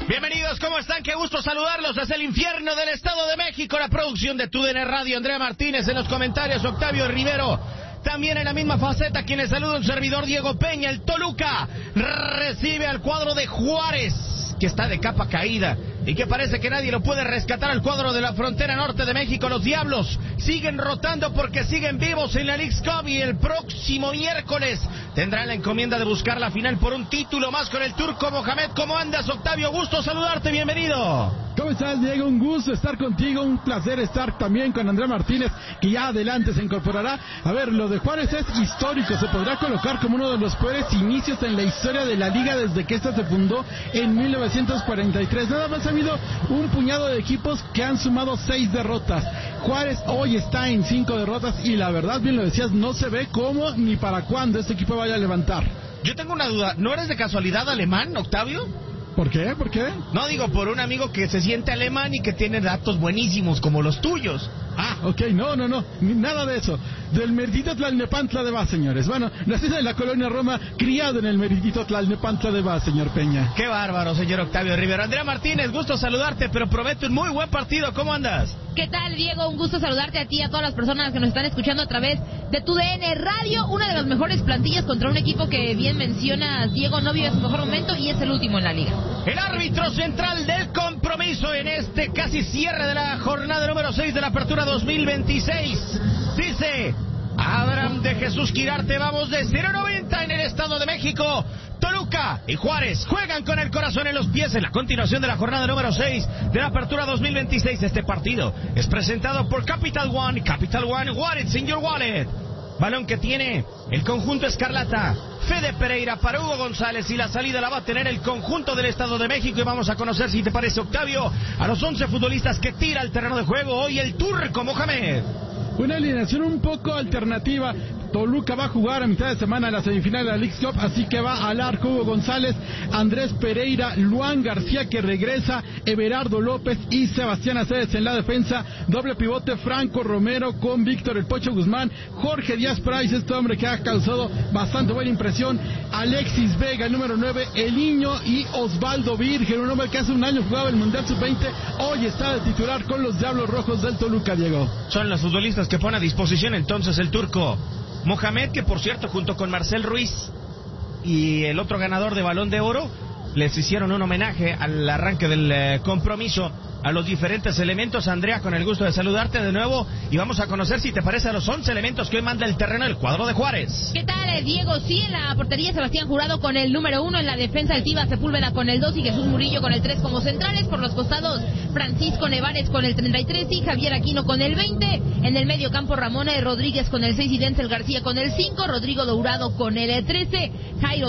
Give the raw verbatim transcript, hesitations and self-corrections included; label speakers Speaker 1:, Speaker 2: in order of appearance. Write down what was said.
Speaker 1: Bienvenidos, ¿cómo están? Qué gusto saludarlos desde el infierno del Estado de México. La producción de T U D N Radio, Andrea Martínez en los comentarios, Octavio Rivero. También en la misma faceta, quienes saluda un servidor, Diego Peña. El Toluca recibe al cuadro de Juárez, que está de capa caída y que parece que nadie lo puede rescatar al cuadro de la frontera norte de México. Los Diablos siguen rotando porque siguen vivos en la Leagues Cup y el próximo miércoles tendrán la encomienda de buscar la final por un título más con el turco Mohamed. ¿Cómo andas, Octavio? Gusto saludarte, bienvenido.
Speaker 2: ¿Cómo estás, Diego? Un gusto estar contigo, un placer estar también con Andrea Martínez, que ya adelante se incorporará. A ver, lo de Juárez es histórico, se podrá colocar como uno de los peores inicios en la historia de la liga desde que esta se fundó en mil novecientos cuarenta y tres. Nada más ha habido un puñado de equipos que han sumado seis derrotas. Juárez hoy está en cinco derrotas y la verdad, bien lo decías, no se ve cómo ni para cuándo este equipo vaya a levantar.
Speaker 1: Yo tengo una duda, ¿no eres de casualidad alemán, Octavio?
Speaker 2: ¿Por qué? ¿Por qué?
Speaker 1: No, digo, por un amigo que se siente alemán y que tiene datos buenísimos como los tuyos.
Speaker 2: Ah, ok, no, no, no, nada de eso. Del meritito Tlalnepantla de Vaz, señores. Bueno, nacido en la colonia Roma, criado en el meritito Tlalnepantla de Vaz, señor Peña.
Speaker 1: Qué bárbaro, señor Octavio Rivera. Andrea Martínez, gusto saludarte, pero promete un muy buen partido. ¿Cómo andas?
Speaker 3: ¿Qué tal, Diego? Un gusto saludarte a ti y a todas las personas que nos están escuchando a través de T U D N Radio. Una de las mejores plantillas contra un equipo que bien mencionas, Diego, no vive su mejor momento y es el último en la liga.
Speaker 1: El árbitro central del compromiso en este casi cierre de la jornada número seis de la apertura dos mil veintiséis. Dice Abraham de Jesús Quirarte, vamos de cero noventa en el Estado de México. Toluca y Juárez juegan con el corazón en los pies en la continuación de la jornada número seis de la apertura dos mil veintiséis. Este partido es presentado por Capital One. Capital One, Wallets in your wallet. Balón que tiene el conjunto escarlata. Fede Pereira para Hugo González y la salida la va a tener el conjunto del Estado de México. Y vamos a conocer, si te parece, Octavio, a los once futbolistas que tira al terreno de juego hoy el turco Mohamed.
Speaker 2: Una alineación un poco alternativa. Toluca va a jugar a mitad de semana en la semifinal de la Leagues Cup, así que va al arco Hugo González, Andrés Pereira, Luan García que regresa, Everardo López y Sebastián Aceves en la defensa. Doble pivote Franco Romero con Víctor El Pocho Guzmán, Jorge Díaz Price, este hombre que ha causado bastante buena impresión, Alexis Vega, el número nueve, El Niño y Osvaldo Virgen, un hombre que hace un año jugaba el Mundial sub veinte, hoy está de titular con los Diablos Rojos del Toluca, Diego.
Speaker 1: Son los futbolistas que pone a disposición entonces el turco Mohamed, que por cierto, junto con Marcel Ruiz y el otro ganador de Balón de Oro, les hicieron un homenaje al arranque del eh, compromiso a los diferentes elementos. Andrea, con el gusto de saludarte de nuevo y vamos a conocer, si te parece, a los once elementos que hoy manda el terreno del cuadro de Juárez.
Speaker 3: ¿Qué tal, Diego? Sí, en la portería Sebastián Jurado con el número uno, en la defensa el Tiva Sepúlveda con el dos y Jesús Murillo con el tres como centrales. Por los costados, Francisco Nevares con el treinta y tres y Javier Aquino con el veinte. En el medio campo, Ramón Rodríguez con el seis y Denzel García con el cinco, Rodrigo Dourado con el trece, Jairo